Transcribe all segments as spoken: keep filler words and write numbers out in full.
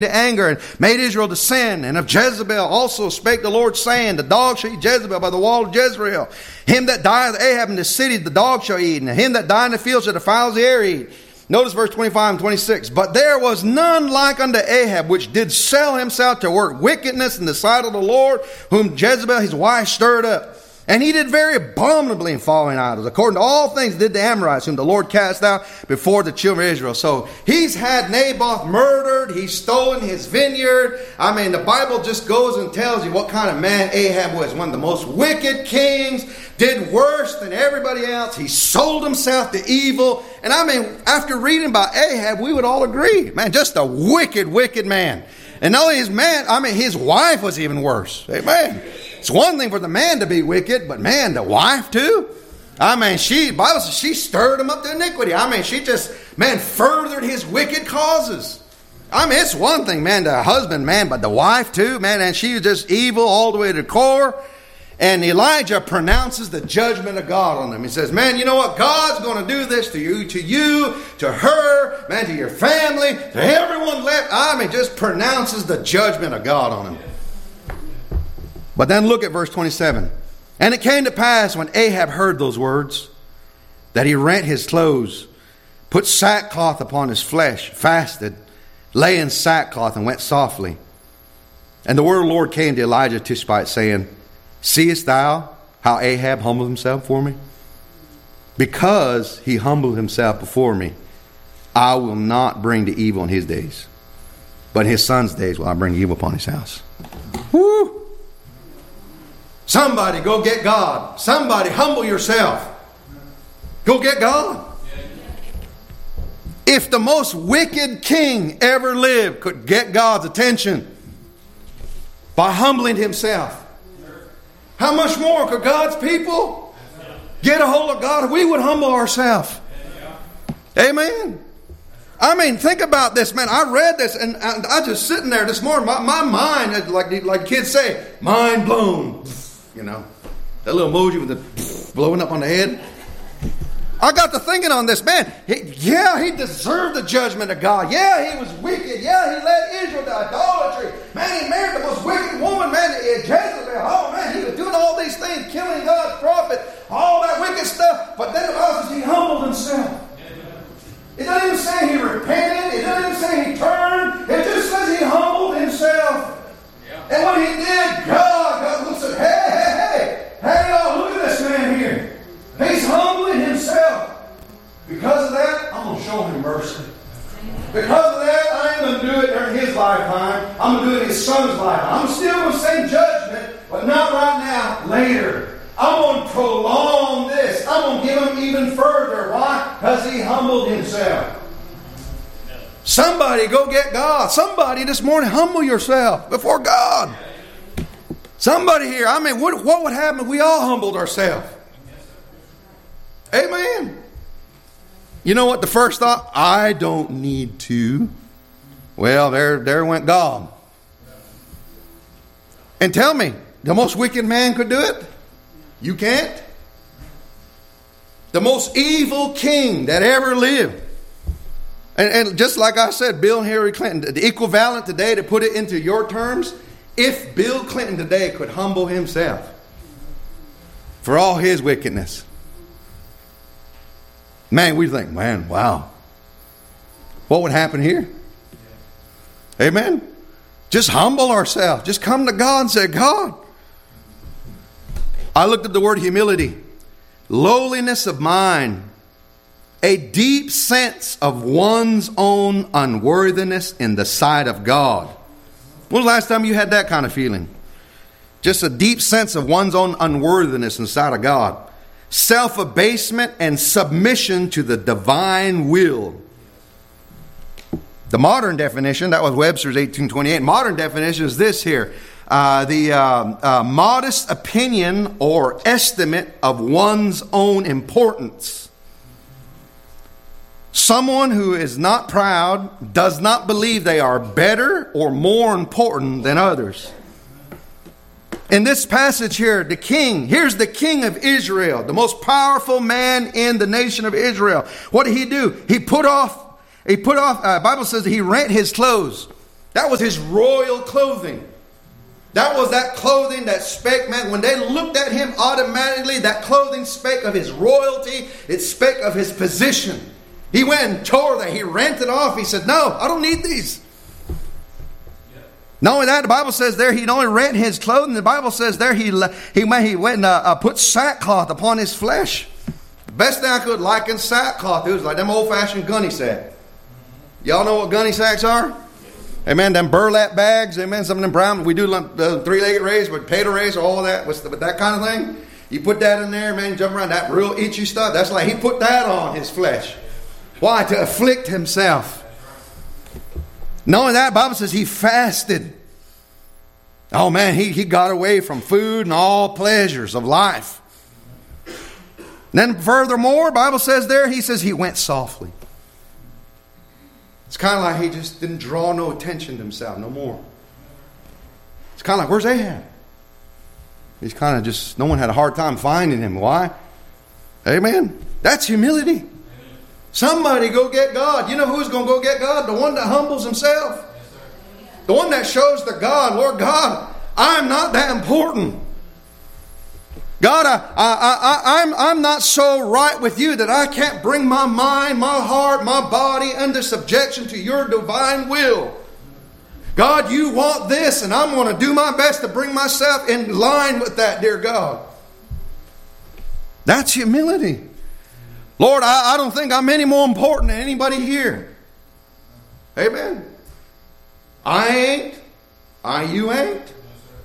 to anger and made Israel to sin. And of Jezebel also spake the Lord, saying, the dog shall eat Jezebel by the wall of Jezreel. Him that dieth Ahab in the city, the dog shall eat, and him that dieth in the field shall the fowls of the air eat. Notice verse twenty-five and twenty-six. But there was none like unto Ahab, which did sell himself to work wickedness in the sight of the Lord, whom Jezebel his wife stirred up. And he did very abominably in following idols, according to all things did the Amorites, whom the Lord cast out before the children of Israel. So he's had Naboth murdered. He's stolen his vineyard. I mean, the Bible just goes and tells you what kind of man Ahab was. One of the most wicked kings, did worse than everybody else. He sold himself to evil. And I mean, after reading about Ahab, we would all agree, man, just a wicked, wicked man. And not only his man, I mean, his wife was even worse. Amen. It's one thing for the man to be wicked, but man, the wife too? I mean, she, the Bible says she stirred him up to iniquity. I mean, she just, man, furthered his wicked causes. I mean, it's one thing, man, the husband, man, but the wife too, man, and she was just evil all the way to the core. And Elijah pronounces the judgment of God on them. He says, man, you know what? God's going to do this to you, to you, to her, man, to your family, to everyone left. I mean, just pronounces the judgment of God on them. But then look at verse twenty-seven. And it came to pass when Ahab heard those words, that he rent his clothes, put sackcloth upon his flesh, fasted, lay in sackcloth, and went softly. And the word of the Lord came to Elijah Tishbite, saying, seest thou how Ahab humbled himself before me? Because he humbled himself before me, I will not bring the evil in his days, but in his son's days will I bring evil upon his house. Woo! Somebody go get God. Somebody humble yourself. Go get God. If the most wicked king ever lived could get God's attention by humbling himself, how much more could God's people get a hold of God if we would humble ourselves? Amen. I mean, think about this, man. I read this and I, I just sitting there this morning. My, my mind, like, like kids say, mind blown. You know, that little emoji with the blowing up on the head. I got to thinking on this, man. He, yeah, he deserved the judgment of God. Yeah, he was wicked. Yeah, he led Israel to idolatry. Man, he married the most wicked woman, man, Jezebel. Oh, man, he was doing all these things, killing God's prophet, all that wicked stuff. But then it also he humbled himself. It doesn't even say he repented. It doesn't even say he turned. It just says he humbled himself. And when he did, God, God looks at, hey, hey, hey, hey, y'all, look at this man here. He's humbling himself. Because of that, I'm going to show him mercy. Because of that, I ain't going to do it during his lifetime. I'm going to do it in his son's lifetime. I'm still going to say judgment, but not right now, later. I'm going to prolong this. I'm going to give him even further. Why? Because he humbled himself. Somebody go get God. Somebody this morning humble yourself before God. Somebody here. I mean, what, what would happen if we all humbled ourselves? Amen. You know what the first thought? I don't need to. Well, there, there went God. And tell me, the most wicked man could do it? You can't? The most evil king that ever lived. And, and just like I said, Bill and Hillary Clinton, the equivalent today, to put it into your terms, if Bill Clinton today could humble himself for all his wickedness, man, we think, man, wow. What would happen here? Amen? Just humble ourselves. Just come to God and say, God. I looked at the word humility. Lowliness of mind. A deep sense of one's own unworthiness in the sight of God. When was the last time you had that kind of feeling? Just a deep sense of one's own unworthiness in the sight of God. Self-abasement and submission to the divine will. The modern definition, that was Webster's eighteen twenty-eight. Modern definition is this here. Uh, the uh, uh, modest opinion or estimate of one's own importance. Someone who is not proud, does not believe they are better or more important than others. In this passage here, the king, here's the king of Israel, the most powerful man in the nation of Israel. What did he do? He put off, he put off, uh, the Bible says that he rent his clothes. That was his royal clothing. That was that clothing that spake, man. When they looked at him, automatically that clothing spake of his royalty. It spake of his position. He went and tore that. He rent it off. He said, no, I don't need these. Not only that, the Bible says there he not only rent his clothing, the Bible says there he he, he went and uh, uh, put sackcloth upon his flesh. The best thing I could liken sackcloth to is like them old-fashioned gunny sack. Y'all know what gunny sacks are? Amen. Them burlap bags. Amen. Some of them brown. We do the three-legged race with potato race, all that, with that kind of thing. You put that in there, man, jump around, that real itchy stuff. That's like he put that on his flesh. Why? To afflict himself. Not only that, the Bible says he fasted. Oh man, he, he got away from food and all pleasures of life. And then furthermore, the Bible says there, he says he went softly. It's kind of like he just didn't draw no attention to himself no more. It's kind of like, where's Ahab? He's kind of just, no one had a hard time finding him. Why? Amen. That's humility. Somebody go get God. You know who's going to go get God? The one that humbles himself. The one that shows to God, Lord God, I'm not that important. God, I, I, I, I'm, I'm not so right with you that I can't bring my mind, my heart, my body under subjection to your divine will. God, you want this, and I'm going to do my best to bring myself in line with that, dear God. That's humility. Lord, I, I don't think I'm any more important than anybody here. Amen. I ain't. I, you ain't.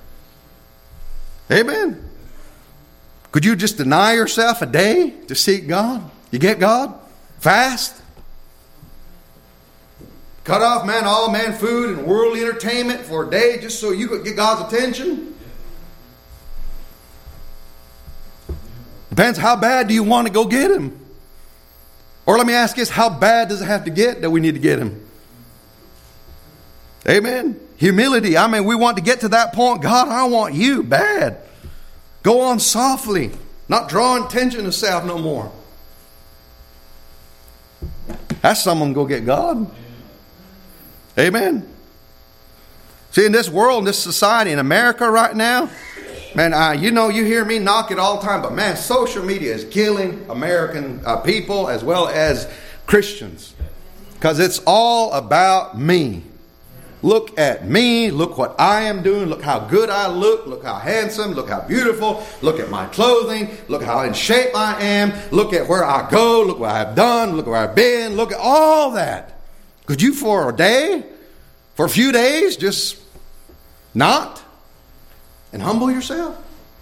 Amen. Could you just deny yourself a day to seek God? You get God? Fast? Cut off, man, all man food and worldly entertainment for a day just so you could get God's attention? Depends how bad do you want to go get Him? Or let me ask this, how bad does it have to get that we need to get Him? Amen. Humility. I mean, we want to get to that point. God, I want you bad. Go on softly. Not drawing attention to self no more. That's someone go get God. Amen. See, in this world, in this society, in America right now, man, uh, you know, you hear me knock it all the time, but man, social media is killing American uh, people as well as Christians. Because it's all about me. Look at me. Look what I am doing. Look how good I look. Look how handsome. Look how beautiful. Look at my clothing. Look how in shape I am. Look at where I go. Look what I've done. Look where I've been. Look at all that. Could you for a day, for a few days, just not and humble yourself?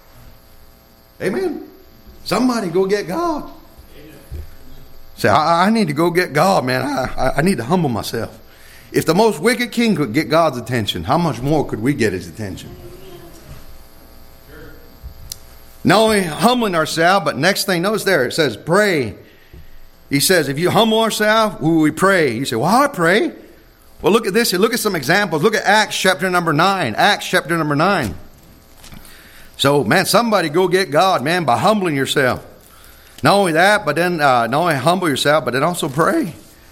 Amen. Somebody go get God. Say, I, I need to go get God, man. I, I, I need to humble myself. If the most wicked king could get God's attention, how much more could we get His attention? Not only humbling ourselves, but next thing, notice there, it says pray. He says, if you humble ourselves, will we pray? You say, well, I pray. Well, look at this. Look at some examples. Look at Acts chapter number nine. Acts chapter number nine. So, man, somebody go get God, man, by humbling yourself. Not only that, but then uh, not only humble yourself, but then also pray.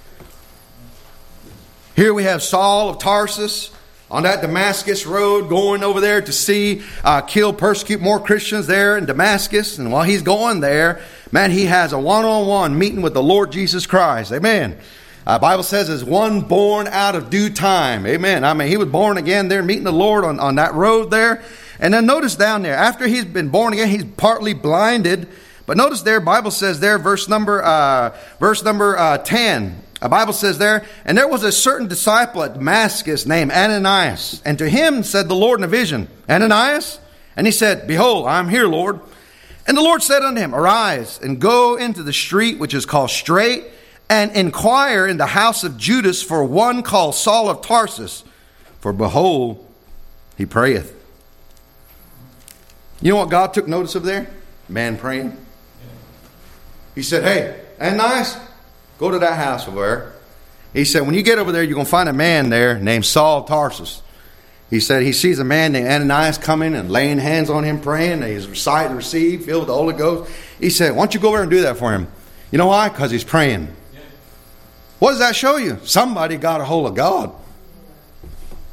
Here we have Saul of Tarsus on that Damascus road going over there to see, uh, kill, persecute more Christians there in Damascus. And while he's going there, man, he has a one-on-one meeting with the Lord Jesus Christ. Amen. The uh, Bible says as one born out of due time. Amen. I mean, he was born again there meeting the Lord on, on that road there. And then notice down there, after he's been born again, he's partly blinded. But notice there, Bible says there, verse number, uh, verse number uh, ten. The Bible says there, and there was a certain disciple at Damascus named Ananias. And to him said the Lord in a vision, Ananias? And he said, behold, I am here, Lord. And the Lord said unto him, arise and go into the street which is called Straight, and inquire in the house of Judas for one called Saul of Tarsus. For behold, he prayeth. You know what God took notice of there? Man praying. He said, hey, Ananias, go to that house over there. He said, when you get over there, you're going to find a man there named Saul of Tarsus. He said he sees a man named Ananias coming and laying hands on him, praying. And he's recited and received, filled with the Holy Ghost. He said, why don't you go over and do that for him? You know why? Because he's praying. What does that show you? Somebody got a hold of God.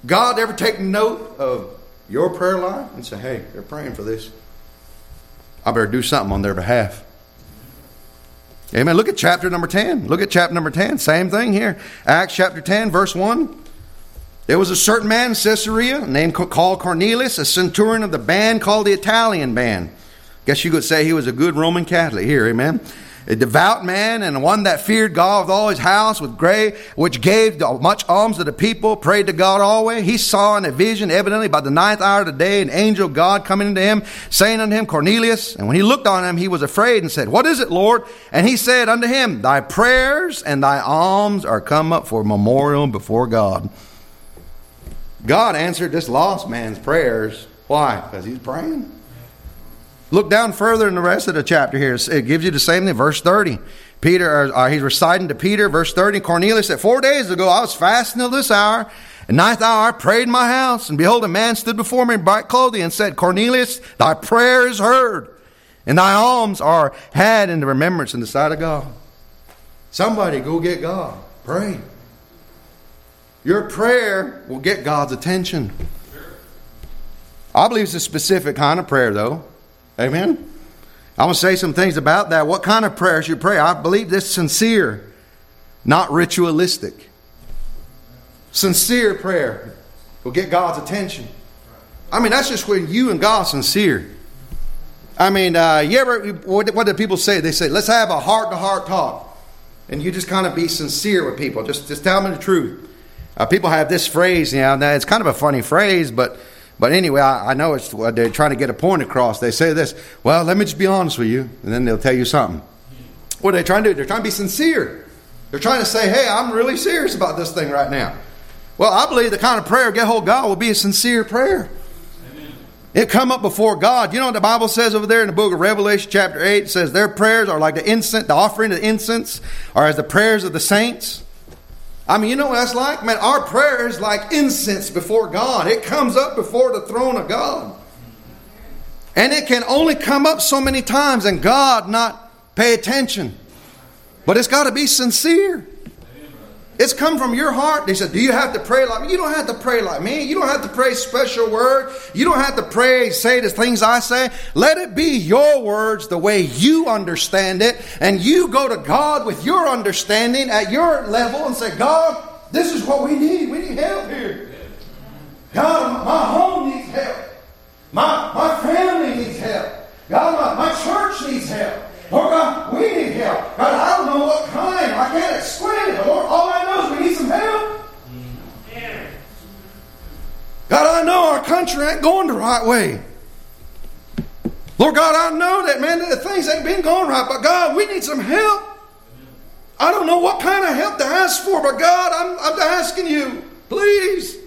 God ever take note of your prayer life and say, hey, they're praying for this. I better do something on their behalf. Amen. Look at chapter number ten. Look at chapter number ten. Same thing here. Acts chapter ten, verse one. There was a certain man in Caesarea named called Cornelius, a centurion of the band called the Italian band. Guess you could say he was a good Roman Catholic here. Amen. A devout man and one that feared God with all his house, with great, which gave much alms to the people, prayed to God always. He saw in a vision, evidently by the ninth hour of the day, an angel of God coming into him, saying unto him, Cornelius. And when he looked on him, he was afraid and said, what is it, Lord? And he said unto him, thy prayers and thy alms are come up for memorial before God. God answered this lost man's prayers. Why? Because he's praying. Look down further in the rest of the chapter here. It gives you the same thing. Verse thirty. Peter, uh, he's reciting to Peter, verse thirty. Cornelius said, four days ago I was fasting till this hour. And ninth hour I prayed in my house. And behold, a man stood before me in bright clothing and said, Cornelius, thy prayer is heard. And thy alms are had in the remembrance in the sight of God. Somebody go get God. Pray. Your prayer will get God's attention. I believe it's a specific kind of prayer, though. Amen? I'm going to say some things about that. What kind of prayer should you pray? I believe this sincere, not ritualistic. Sincere prayer will get God's attention. I mean, that's just when you and God are sincere. I mean, uh, you ever, what, what do people say? They say, let's have a heart-to-heart talk. And you just kind of be sincere with people. Just, just tell them the truth. Uh, people have this phrase, you know, now it's kind of a funny phrase, but but anyway, I, I know it's uh, they're trying to get a point across. They say this, well, let me just be honest with you, and then they'll tell you something. What are they trying to do? They're trying to be sincere. They're trying to say, hey, I'm really serious about this thing right now. Well, I believe the kind of prayer get hold of God will be a sincere prayer. Amen. It come up before God. You know what the Bible says over there in the book of Revelation chapter eight? It says their prayers are like the incense, the offering of incense, or as the prayers of the saints. I mean, you know what that's like? Man, our prayer is like incense before God. It comes up before the throne of God. And it can only come up so many times and God not pay attention. But it's got to be sincere. It's come from your heart. They said, do you have to pray like me? You don't have to pray like me. You don't have to pray special word. You don't have to pray, say the things I say. Let it be your words the way you understand it. And you go to God with your understanding at your level and say, God, this is what we need. We need help here. God, my home needs help. My, my family needs help. God, my, my church needs help. Lord God, we need help. God, I don't know what kind. I can't explain it. Lord, all I know is we need some help. Yeah. God, I know our country ain't going the right way. Lord God, I know that, man, that things ain't been going right. But God, we need some help. I don't know what kind of help to ask for. But God, I'm, I'm asking you, please.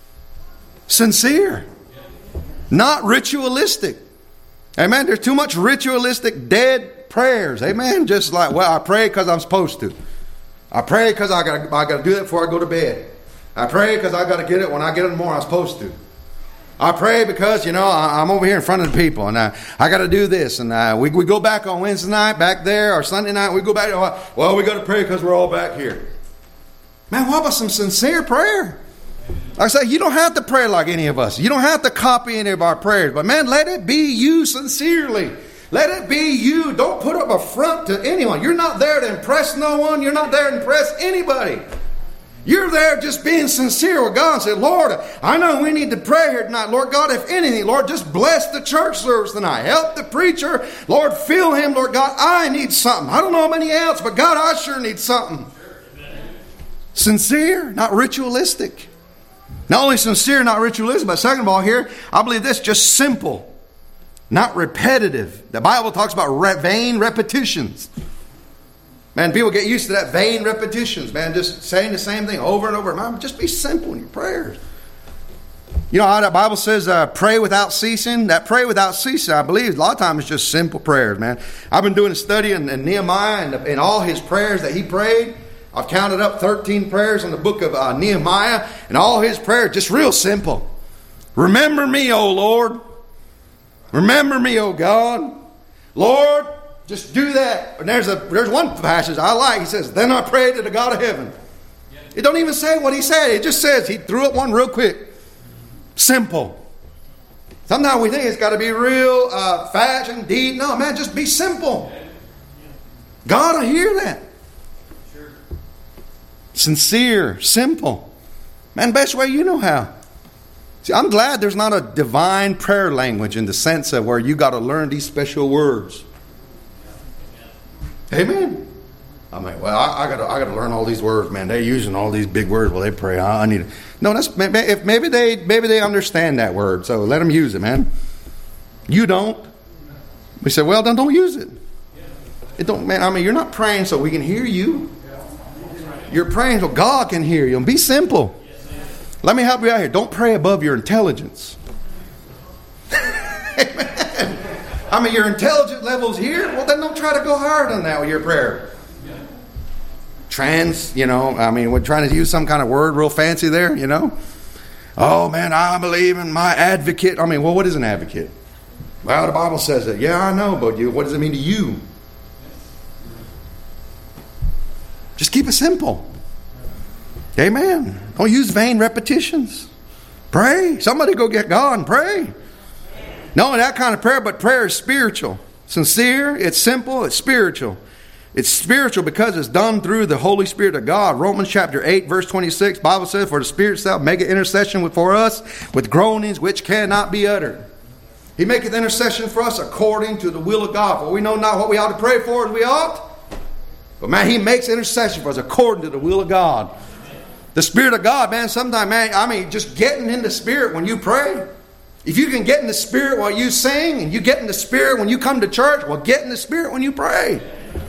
Sincere. Not ritualistic. Amen. There's too much ritualistic, dead prayers. Amen. Just like, well, I pray because I'm supposed to. I pray because I got I got to do that before I go to bed. I pray because I got to get it when I get in the morning. I'm supposed to. I pray because, you know, I, I'm over here in front of the people and I, I got to do this. And uh, we we go back on Wednesday night back there or Sunday night. We go back. Well, we got to pray because we're all back here. Man, what about some sincere prayer? Like I say, you don't have to pray like any of us. You don't have to copy any of our prayers. But man, let it be you sincerely. Let it be you. Don't put up a front to anyone. You're not there to impress no one. You're not there to impress anybody. You're there just being sincere with God and say, Lord, I know we need to pray here tonight. Lord God, if anything, Lord, just bless the church service tonight. Help the preacher. Lord, fill him. Lord God, I need something. I don't know about any else, but God, I sure need something. Sincere, not ritualistic. Not only sincere, not ritualistic, but second of all here, I believe this, just simple. Not repetitive. The Bible talks about re- vain repetitions. Man, people get used to that vain repetitions. Man, just saying the same thing over and over. Man, just be simple in your prayers. You know how the Bible says uh, pray without ceasing? That pray without ceasing, I believe, a lot of times it's just simple prayers, man. I've been doing a study in, in Nehemiah and, and all his prayers that he prayed. I've counted up thirteen prayers in the book of uh, Nehemiah. And all his prayers, just real simple. Remember me, O Lord. Remember me, O God. Lord, just do that. And there's a there's one passage I like. He says, then I prayed to the God of heaven. It don't even say what he said. It just says, he threw up one real quick. Simple. Sometimes we think it's got to be real uh, fast and deep. No, man, just be simple. God will hear that. Sincere, simple. Man, best way you know how. See, I'm glad there's not a divine prayer language in the sense of where you got to learn these special words. Amen. I'm like, well, I, I got to, I got to learn all these words, man. They're using all these big words while they pray. I, I need. To. No, that's if maybe they maybe they understand that word, so let them use it, man. You don't. We said, well, then don't use it. It don't, man. I mean, you're not praying so we can hear you. You're praying so God can hear you. And be simple. Let me help you out here. Don't pray above your intelligence. Amen. I mean, your intelligence level's here. Well, then don't try to go higher than that with your prayer. Trans, you know, I mean, we're trying to use some kind of word real fancy there, you know. Oh, man, I believe in my advocate. I mean, well, what is an advocate? Well, the Bible says it. Yeah, I know, but you, what does it mean to you? Just keep it simple. Amen. Don't use vain repetitions. Pray. Somebody go get God and pray. No, that kind of prayer, but prayer is spiritual. Sincere, it's simple, it's spiritual. It's spiritual because it's done through the Holy Spirit of God. Romans chapter eight, verse twenty-six, Bible says, for the Spirit itself maketh intercession for us with groanings which cannot be uttered. He maketh intercession for us according to the will of God. For we know not what we ought to pray for as we ought. But man, He makes intercession for us according to the will of God. The Spirit of God, man, sometimes, man, I mean, just getting in the Spirit when you pray. If you can get in the Spirit while you sing, and you get in the Spirit when you come to church, well, get in the Spirit when you pray.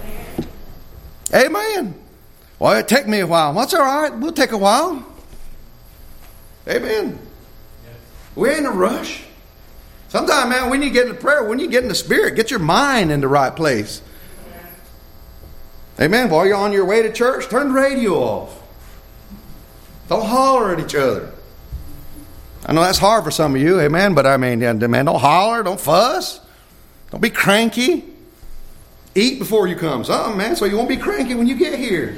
Amen. Well, it take me a while. That's all right. We'll take a while. Amen. We ain't in a rush. Sometimes, man, when you get into prayer, when you get in the Spirit, get your mind in the right place. Amen. While you're on your way to church, turn the radio off. Don't holler at each other. I know that's hard for some of you, amen, but I mean, man, don't holler, don't fuss. Don't be cranky. Eat before you come. Something, man, so you won't be cranky when you get here.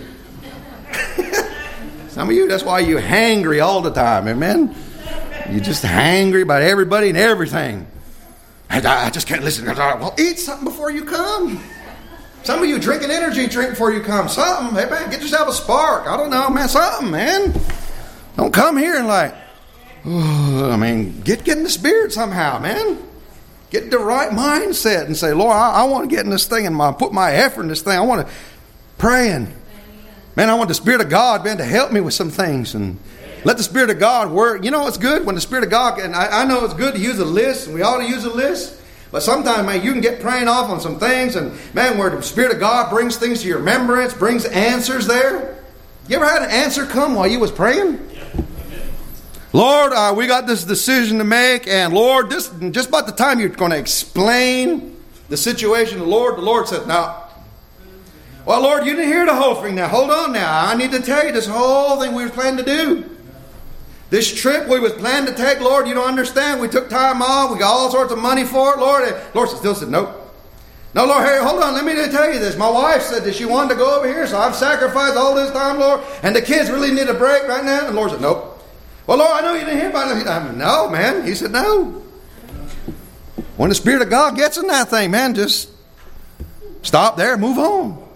Some of you, that's why you're hangry all the time, amen. You're just hangry about everybody and everything. I just can't listen. Well, eat something before you come. Some of you drink an energy drink before you come. Something. Hey, man, get yourself a spark. I don't know, man. Something, man. Don't come here and like, oh, I mean, get, get in the Spirit somehow, man. Get the right mindset and say, Lord, I, I want to get in this thing and my, put my effort in this thing. I want to praying. Man, I want the Spirit of God, man, to help me with some things. And let the Spirit of God work. You know, it's good when the Spirit of God, and I, I know it's good to use a list, and we ought to use a list. But sometimes, man, you can get praying off on some things, and man, where the Spirit of God brings things to your remembrance, brings answers there. You ever had an answer come while you was praying? Lord, uh, we got this decision to make, and Lord, this just about the time you're going to explain the situation to the Lord, the Lord said, no. Well, Lord, you didn't hear the whole thing. Now, hold on now. I need to tell you this whole thing we were planning to do. This trip we was planning to take, Lord, you don't understand. We took time off. We got all sorts of money for it, Lord. And Lord still said, nope. No, Lord, hey, hold on. Let me tell you this. My wife said that she wanted to go over here, so I've sacrificed all this time, Lord. And the kids really need a break right now. And the Lord said, nope. Well, Lord, I know you didn't hear about it. I mean, no, man. He said, no. When the Spirit of God gets in that thing, man, just stop there, move on.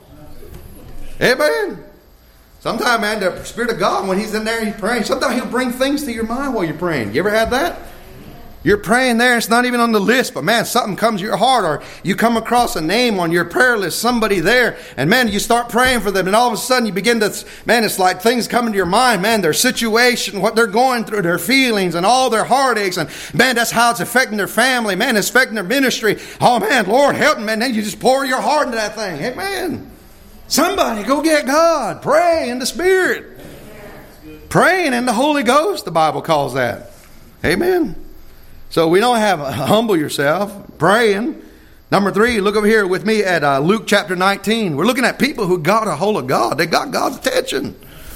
Amen. Sometimes, man, the Spirit of God, when He's in there, He's praying. Sometimes He'll bring things to your mind while you're praying. You ever had that? You're praying there, it's not even on the list, but man, something comes to your heart, or you come across a name on your prayer list, somebody there, and man, you start praying for them, and all of a sudden you begin to, man, it's like things come into your mind, man, their situation, what they're going through, their feelings, and all their heartaches, and man, that's how it's affecting their family, man, it's affecting their ministry. Oh man, Lord help them, man, then you just pour your heart into that thing. Hey man, somebody go get God, pray in the Spirit. Praying in the Holy Ghost, the Bible calls that. Amen. So we don't have uh, humble yourself, praying. Number three, look over here with me at uh, Luke chapter nineteen. We're looking at people who got a hold of God. They got God's attention.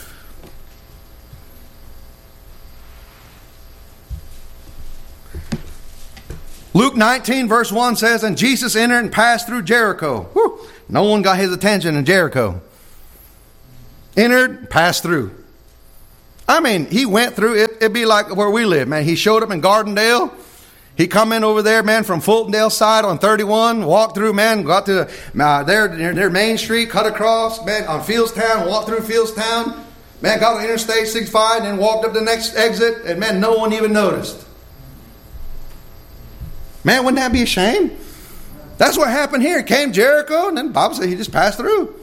Luke nineteen verse one says, and Jesus entered and passed through Jericho. Whew. No one got His attention in Jericho. Entered, passed through. I mean, He went through it. it'd be like where we live, man. He showed up in Gardendale. He come in over there, man, from Fultondale side on thirty-one, walked through, man, got to uh, their, their main street, cut across, man, on Fieldstown, walked through Fieldstown, man, got on Interstate sixty-five, and then walked up the next exit, and man, no one even noticed. Man, wouldn't that be a shame? That's what happened here. He came Jericho, and then the Bible said he just passed through.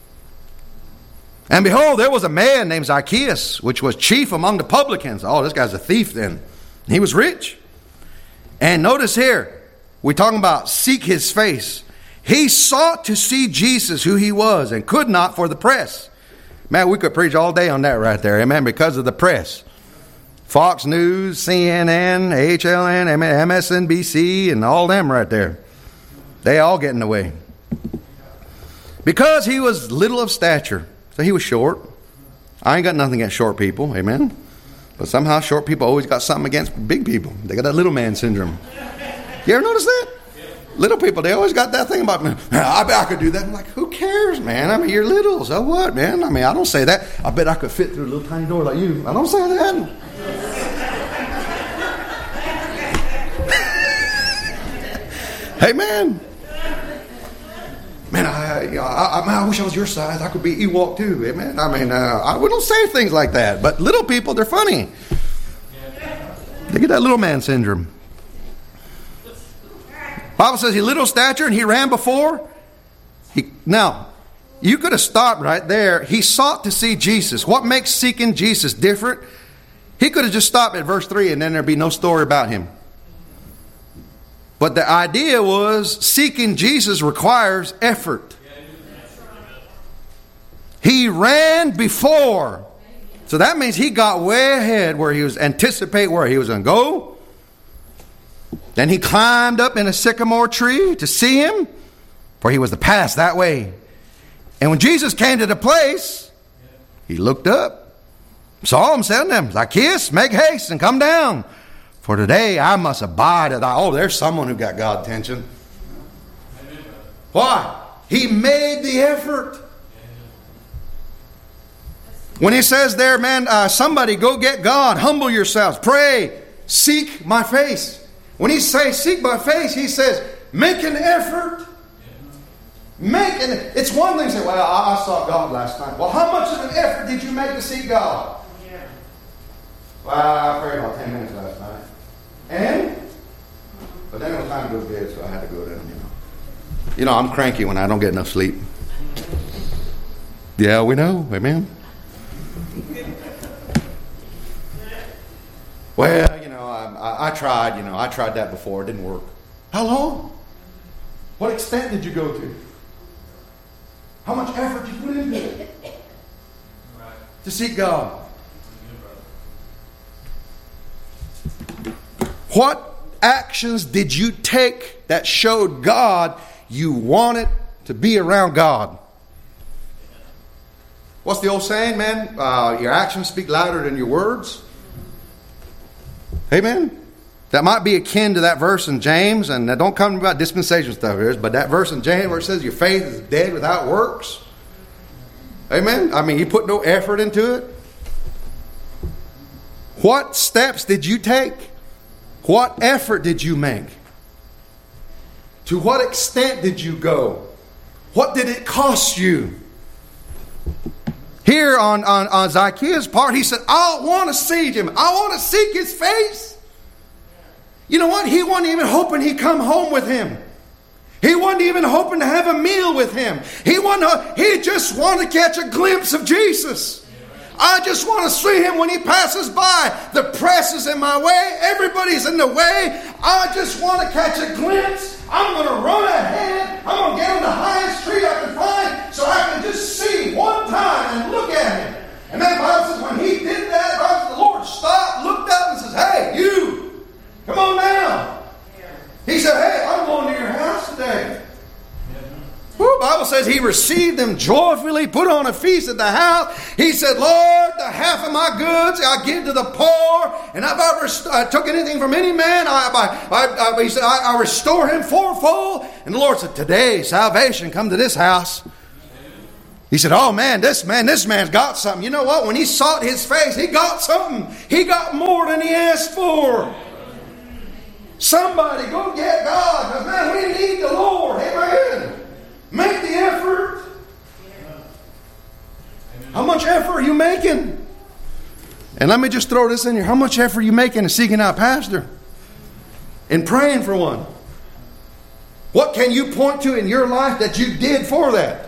And behold, there was a man named Zacchaeus, which was chief among the publicans. Oh, this guy's a thief then. He was rich. And notice here, we're talking about seek his face. He sought to see Jesus, who he was, and could not for the press. Man, we could preach all day on that right there. Amen. Because of the press. Fox News, C N N, H L N, M S N B C, and all them right there. They all get in the way. Because he was little of stature. So he was short. I ain't got nothing against short people. Amen. But somehow short people always got something against big people. They got that little man syndrome. You ever notice that? Little people, they always got that thing about, man, I bet I could do that. I'm like, who cares, man? I mean, you're little. So what, man? I mean, I don't say that. I bet I could fit through a little tiny door like you. I don't say that. Hey, man. Man, I, I, I, I wish I was your size. I could be Ewok too. Amen. I mean, uh, I, we don't say things like that. But little people, they're funny. They get that little man syndrome. Bible says he little stature and he ran before. He, now, you could have stopped right there. He sought to see Jesus. What makes seeking Jesus different? He could have just stopped at verse three and then there'd be no story about him. But the idea was seeking Jesus requires effort. He ran before. So that means he got way ahead where he was anticipate where he was going to go. Then he climbed up in a sycamore tree to see him, for he was to pass that way. And when Jesus came to the place, he looked up, saw him, said to him, Zacchaeus, make haste and come down. For today I must abide at thy... Oh, there's someone who got God's attention. Why? He made the effort. When he says there, man, uh, somebody go get God, humble yourselves, pray, seek my face. When he says seek my face, he says make an effort. Make an... It's one thing to say, well, I, I saw God last night. Well, how much of an effort did you make to seek God? Well, I prayed about ten minutes last night. And? But then it was time to go to bed, so I had to go down, you know. You know, I'm cranky when I don't get enough sleep. Yeah, we know. Amen. Well, you know, I, I, I tried, you know, I tried that before. It didn't work. How long? What extent did you go to? How much effort did you put into it? To seek God. What actions did you take that showed God you wanted to be around God? What's the old saying, man? Uh, your actions speak louder than your words. Amen? That might be akin to that verse in James, and don't come about dispensation stuff here, but that verse in James where it says your faith is dead without works. Amen? I mean, you put no effort into it. What steps did you take? What effort did you make? To what extent did you go? What did it cost you? Here on, on, on Zacchaeus' part, he said, I want to see him. I want to seek his face. You know what? He wasn't even hoping he'd come home with him. He wasn't even hoping to have a meal with him. He, wanted, he just wanted to catch a glimpse of Jesus. I just want to see him when he passes by. The press is in my way. Everybody's in the way. I just want to catch a glimpse. I'm going to run ahead. I'm going to get on the highest tree I can find so I can just see one time and look at him. And that Bible says when he did that, Bible, the Lord stopped, looked up and says, hey, you, come on down. He said, hey, I'm going to your house today. The Bible says he received them joyfully, put on a feast at the house. He said, Lord, the half of my goods I give to the poor. And if I rest- I took anything from any man, I, I, I, he said, I, I restore him fourfold. And the Lord said, today salvation come to this house. He said, oh man, this man, this man's got something. You know what? When he sought his face, he got something. He got more than he asked for. Somebody go get God. Because man, we need the Lord. Amen. Make the effort. How much effort are you making? And let me just throw this in here. How much effort are you making in seeking out a pastor? And praying for one? What can you point to in your life that you did for that?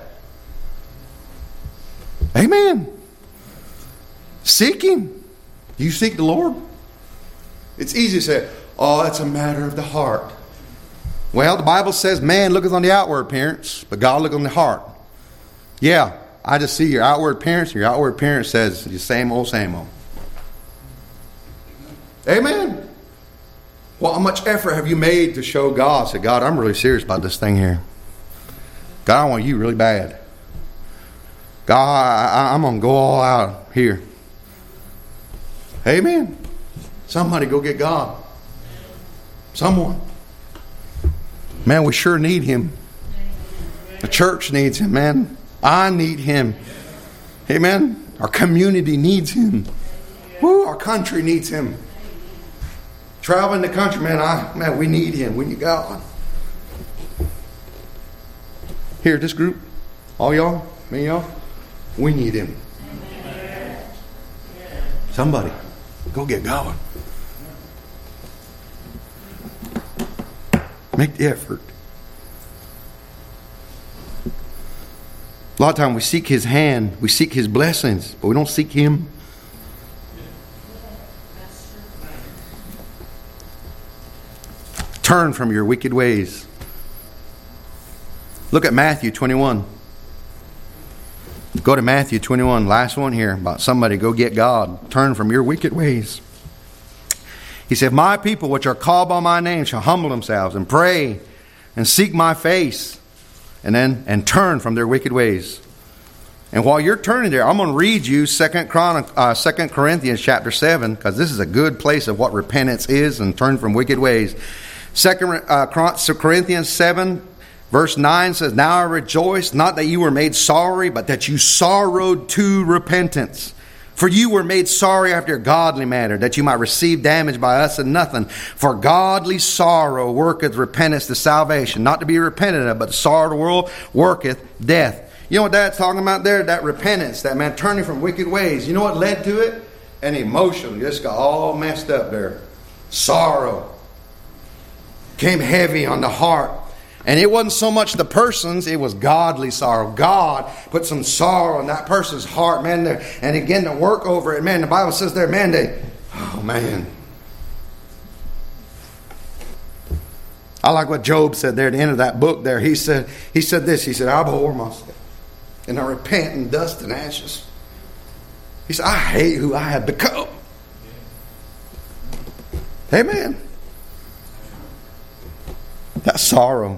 Amen. Seek Him. You seek the Lord? It's easy to say, oh, it's a matter of the heart. Well, the Bible says man looketh on the outward appearance, but God looketh on the heart. Yeah, I just see your outward appearance. Your outward appearance says the same old, same old. Amen. Well, how much effort have you made to show God? Say, God, I'm really serious about this thing here. God, I want you really bad. God, I, I'm going to go all out here. Amen. Somebody go get God. Someone. Man, we sure need Him. The church needs Him, man. I need Him. Amen. Our community needs Him. Woo, our country needs Him. Traveling the country, man, I, man, we need Him. We need God. Here, this group, all y'all, me, y'all, we need Him. Somebody, go get God. Make the effort. A lot of times we seek His hand, we seek His blessings, but we don't seek Him. Turn from your wicked ways. Look at Matthew twenty-one. Go to Matthew twenty-one, last one here, about somebody go get God. Turn from your wicked ways. He said, my people which are called by my name shall humble themselves and pray and seek my face and then and turn from their wicked ways. And while you're turning there, I'm going to read you Second Corinthians chapter seven, because this is a good place of what repentance is and turn from wicked ways. Second Corinthians seven verse nine says, now I rejoice not that you were made sorry, but that you sorrowed to repentance. For you were made sorry after a godly manner, that you might receive damage by us and nothing. For godly sorrow worketh repentance to salvation, not to be repented of, but the sorrow of the world worketh death. You know what that's talking about there? That repentance, that man turning from wicked ways. You know what led to it? An emotion just got all messed up there. Sorrow came heavy on the heart. And it wasn't so much the person's, it was godly sorrow. God put some sorrow in that person's heart, man. There, and again, to work over it, man. The Bible says there, man, they, oh man. I like what Job said there at the end of that book there. He said, he said this, he said, I abhor myself, and I repent in dust and ashes. He said, I hate who I have become. Amen. That sorrow.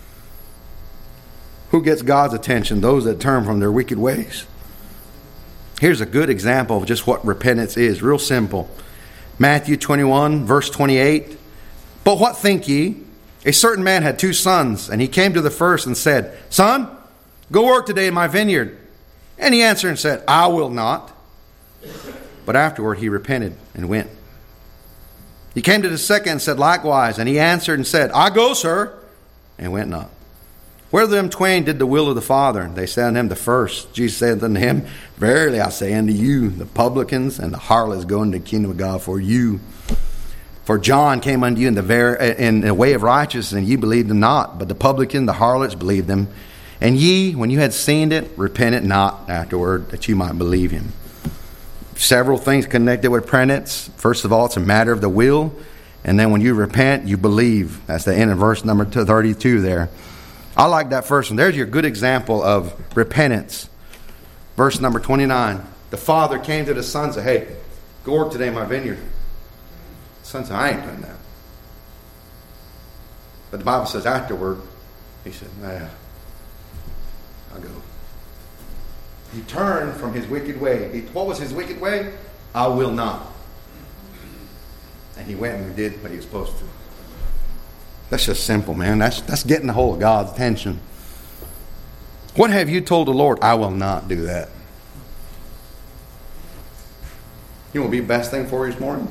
Who gets God's attention? Those that turn from their wicked ways. Here's a good example of just what repentance is. Real simple. Matthew twenty-one, verse twenty-eight. But what think ye? A certain man had two sons, and he came to the first and said, Son, go work today in my vineyard. And he answered and said, I will not. But afterward he repented and went. He came to the second and said likewise, and he answered and said, I go, sir, and went not. Whether them twain did the will of the Father? They said unto him, the first. Jesus said unto him, verily I say unto you, the publicans and the harlots go into the kingdom of God for you. For John came unto you in the very in the way of righteousness, and ye believed him not. But the publican, the harlots, believed him. And ye, when you had seen it, repented not afterward, that you might believe him. Several things connected with repentance. First of all, it's a matter of the will. And then when you repent, you believe. That's the end of verse number thirty-two there. I like that first one. There's your good example of repentance. Verse number twenty-nine. The father came to the son and said, hey, go work today in my vineyard. The son said, I ain't doing that. But the Bible says afterward, he said, nah, I'll go. He turned from his wicked way. He, what was his wicked way? I will not. And he went and did what he was supposed to. That's just simple, man. That's that's getting the whole of God's attention. What have you told the Lord? I will not do that. You know what would be the best thing for you this morning?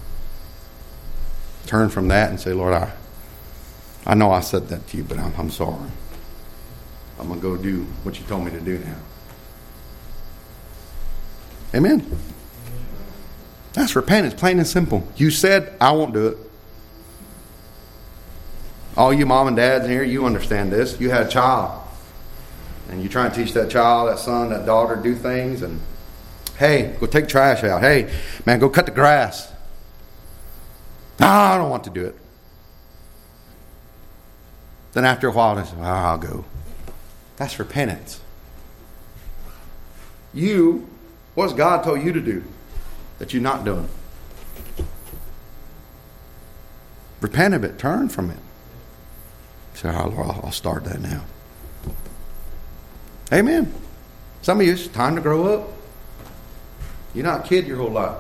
Turn from that and say, Lord, I, I know I said that to you, but I'm, I'm sorry. I'm going to go do what you told me to do now. Amen. That's repentance, plain and simple. You said, I won't do it. All you mom and dads in here, you understand this. You had a child. And you try and teach that child, that son, that daughter, do things. And, hey, go take trash out. Hey, man, go cut the grass. No, I don't want to do it. Then after a while, they say, oh, I'll go. That's repentance. You, what has God told you to do that you're not doing? Repent of it. Turn from it. Say, oh, Lord, I'll start that now. Amen. Some of you, it's time to grow up. You're not a kid your whole life.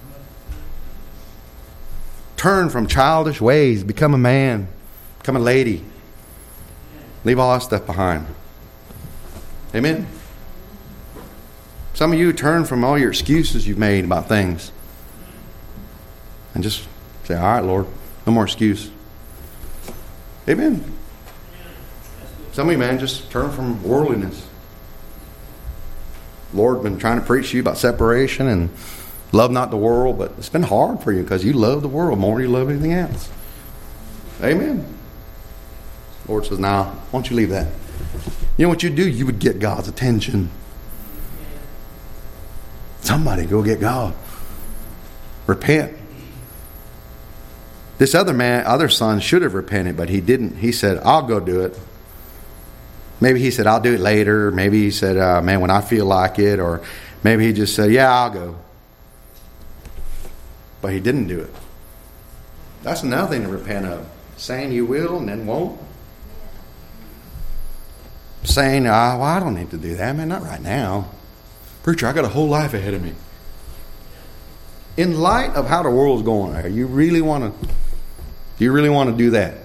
Turn from childish ways. Become a man. Become a lady. Leave all that stuff behind. Amen. Some of you turn from all your excuses you've made about things. And just say, all right, Lord, no more excuse. Amen. Some of you, man, just turn from worldliness. Lord been trying to preach to you about separation and love not the world, but it's been hard for you because you love the world more than you love anything else. Amen. Lord says, nah, why don't you leave that? You know what you do? You would get God's attention. Somebody go get God. Repent. This other man, other son should have repented, but he didn't. He said, I'll go do it. Maybe he said, I'll do it later. Maybe he said, uh, man, when I feel like it. Or maybe he just said, yeah, I'll go. But he didn't do it. That's another thing to repent of. Saying you will and then won't. Saying, oh, well, I don't need to do that. Man, not right now. Preacher, I got a whole life ahead of me. In light of how the world's going, are you really want to, do you really want to do that?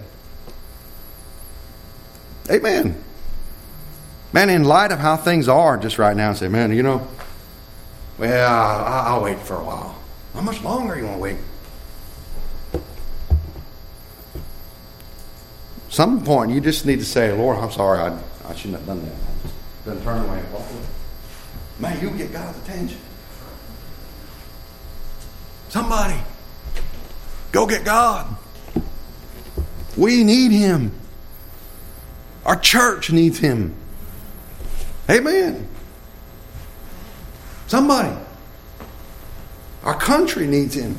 Amen. Man, in light of how things are just right now, say, man, you know, well, I'll, I'll wait for a while. How much longer you want to wait? Some point, you just need to say, Lord, I'm sorry, I, I shouldn't have done that. I just done turn away and walk away. Man, you'll get God's attention. Somebody, go get God. We need Him. Our church needs Him. Amen. Somebody. Our country needs Him.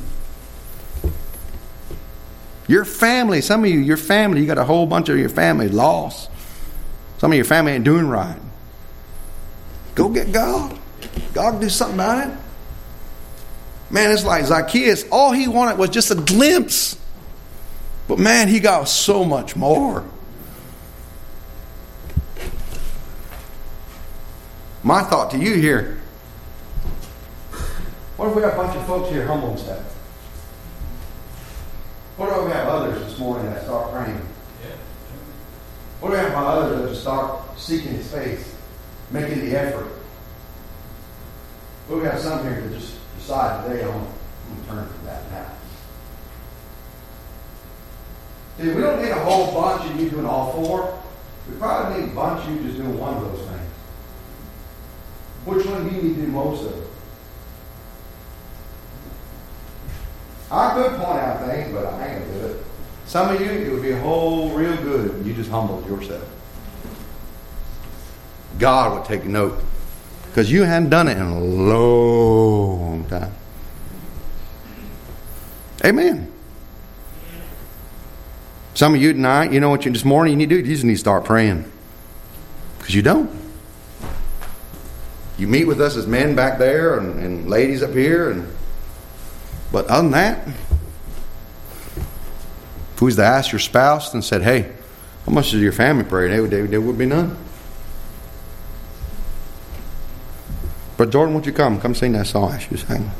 Your family, some of you, your family, you got a whole bunch of your family lost. Some of your family ain't doing right. Go get God. God can do something about it. Man, it's like Zacchaeus. All he wanted was just a glimpse. But man, he got so much more. My thought to you here. What if we got a bunch of folks here humble and stuff? What if we have others this morning that start praying? What if we have others that just start seeking His face, making the effort? What if we have some here that just decide today, I'm going to turn from that now? See, we don't need a whole bunch of you doing all four. We probably need a bunch of you just doing one of those things. Which one do you need to do most of? I could point out things, but I ain't going to do it. Some of you, it would be a whole real good if you just humbled yourself. God would take note. Because you hadn't done it in a long time. Amen. Some of you tonight, you know what you this morning you need to do? You just need to start praying. Because you don't. You meet with us as men back there and, and ladies up here. and But other than that, if we was to ask your spouse and said, hey, how much does your family pray? There would, there would be none. But Jordan, won't you come? Come sing that song I asked you to sing.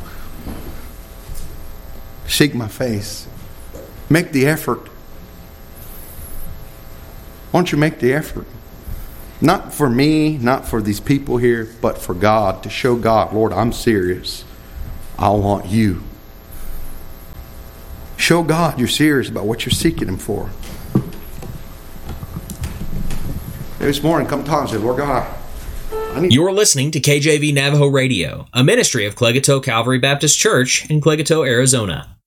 Seek my face. Make the effort. Why don't you make the effort? Not for me, not for these people here, but for God, to show God, Lord, I'm serious. I want you. Show God you're serious about what you're seeking Him for. This morning, come talk and say, Lord God, I need... You're listening to K J V Navajo Radio, a ministry of Clegato Calvary Baptist Church in Clegato, Arizona.